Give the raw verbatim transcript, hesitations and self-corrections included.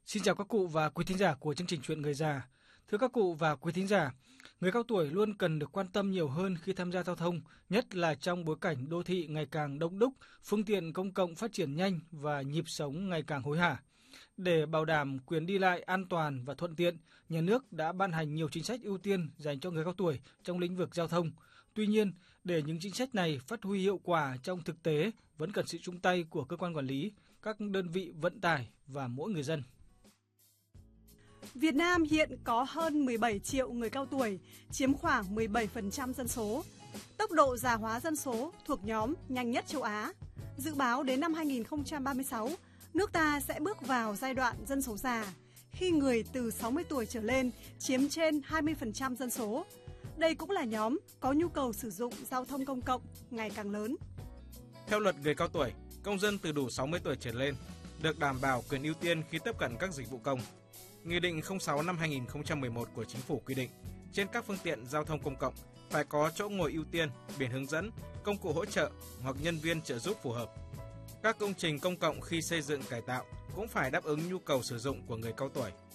Xin chào các cụ và quý thính giả của chương trình Chuyện Người Già. Thưa các cụ và quý thính giả, người cao tuổi luôn cần được quan tâm nhiều hơn khi tham gia giao thông, nhất là trong bối cảnh đô thị ngày càng đông đúc, phương tiện công cộng phát triển nhanh và nhịp sống ngày càng hối hả. Để bảo đảm quyền đi lại an toàn và thuận tiện, nhà nước đã ban hành nhiều chính sách ưu tiên dành cho người cao tuổi trong lĩnh vực giao thông. Tuy nhiên, để những chính sách này phát huy hiệu quả trong thực tế, vẫn cần sự chung tay của cơ quan quản lý, các đơn vị vận tải và mỗi người dân. Việt Nam hiện có hơn mười bảy triệu người cao tuổi, chiếm khoảng mười bảy phần trăm dân số. Tốc độ già hóa dân số thuộc nhóm nhanh nhất châu Á. Dự báo đến năm hai nghìn không trăm ba mươi sáu, nước ta sẽ bước vào giai đoạn dân số già, khi người từ sáu mươi tuổi trở lên chiếm trên hai mươi phần trăm dân số. Đây cũng là nhóm có nhu cầu sử dụng giao thông công cộng ngày càng lớn. Theo luật người cao tuổi, công dân từ đủ sáu mươi tuổi trở lên được đảm bảo quyền ưu tiên khi tiếp cận các dịch vụ công. Nghị định không sáu năm hai nghìn không trăm mười một của Chính phủ quy định, trên các phương tiện giao thông công cộng phải có chỗ ngồi ưu tiên, biển hướng dẫn, công cụ hỗ trợ hoặc nhân viên trợ giúp phù hợp. Các công trình công cộng khi xây dựng cải tạo cũng phải đáp ứng nhu cầu sử dụng của người cao tuổi.